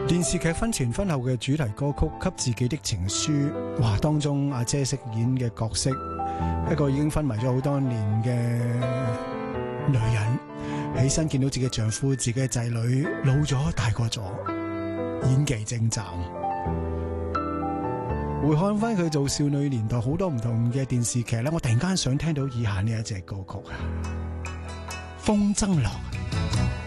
電視劇婚前婚後嘅主題歌曲《給自己的情書》，哇！當中阿姐飾演嘅角色，一個已經昏迷咗好多年嘅女人，起身見到自己丈夫、自己嘅仔女老咗、大個咗，演技精湛。回看翻佢做少女年代好多唔同嘅電視劇咧，我突然間想聽到以下呢一隻歌曲啊，《風箏樂》。